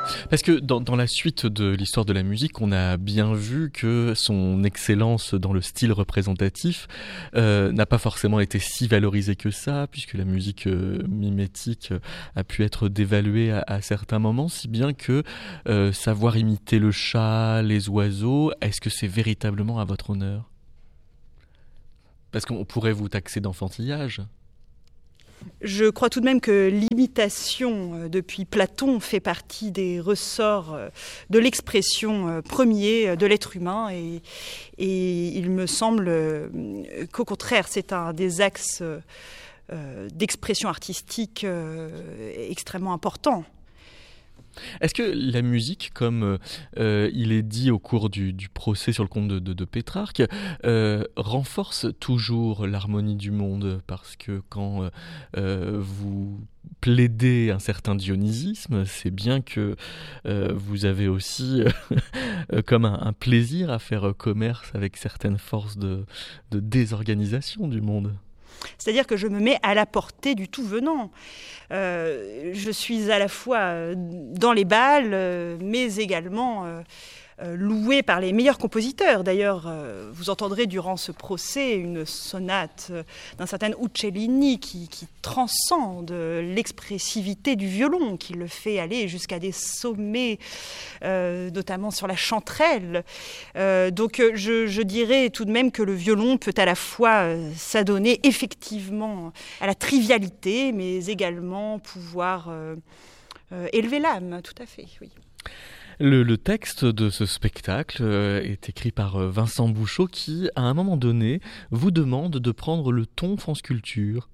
Parce que dans la suite de l'histoire de la musique, on a bien vu que son excellence dans le style représentatif n'a pas forcément été si valorisée que ça, puisque la musique mimétique a pu être dévaluée à certains moments, si bien que savoir imiter le chat, les oiseaux, est-ce que c'est véritablement à votre honneur ? Parce qu'on pourrait vous taxer d'enfantillage. Je crois tout de même que l'imitation, depuis Platon, fait partie des ressorts de l'expression premier de l'être humain. Et il me semble qu'au contraire, c'est un des axes d'expression artistique extrêmement importants. Est-ce que la musique, comme il est dit au cours du procès sur le compte de Pétrarque, renforce toujours l'harmonie du monde ? Parce que quand vous plaidez un certain dionysisme, c'est bien que vous avez aussi comme un plaisir à faire commerce avec certaines forces de désorganisation du monde. C'est-à-dire que je me mets à la portée du tout venant. Je suis à la fois dans les bals, mais également louée par les meilleurs compositeurs. D'ailleurs, vous entendrez durant ce procès une sonate d'un certain Uccellini qui transcende l'expressivité du violon, qui le fait aller jusqu'à des sommets, notamment sur la chanterelle. Donc je dirais tout de même que le violon peut à la fois s'adonner effectivement à la trivialité, mais également pouvoir élever l'âme, tout à fait, oui. Le texte de ce spectacle est écrit par Vincent Bouchot qui, à un moment donné, vous demande de prendre le ton France Culture.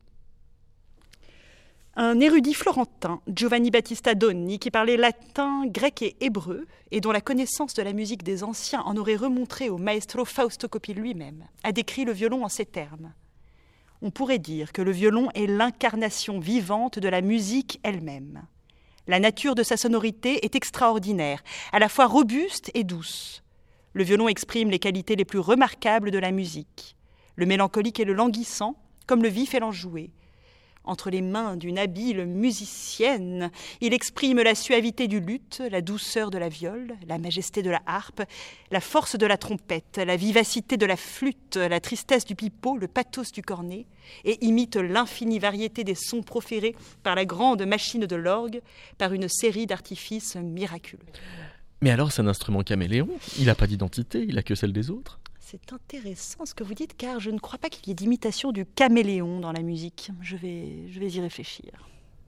Un érudit florentin, Giovanni Battista Doni, qui parlait latin, grec et hébreu, et dont la connaissance de la musique des anciens en aurait remontré au maestro Fausto Coppi lui-même, a décrit le violon en ces termes. On pourrait dire que le violon est l'incarnation vivante de la musique elle-même. La nature de sa sonorité est extraordinaire, à la fois robuste et douce. Le violon exprime les qualités les plus remarquables de la musique, le mélancolique et le languissant, comme le vif et l'enjoué. Entre les mains d'une habile musicienne, il exprime la suavité du luth, la douceur de la viole, la majesté de la harpe, la force de la trompette, la vivacité de la flûte, la tristesse du pipeau, le pathos du cornet, et imite l'infinie variété des sons proférés par la grande machine de l'orgue, par une série d'artifices miraculeux. Mais alors c'est un instrument caméléon, il n'a pas d'identité, il n'a que celle des autres. C'est intéressant ce que vous dites, car je ne crois pas qu'il y ait d'imitation du caméléon dans la musique. Je vais y réfléchir.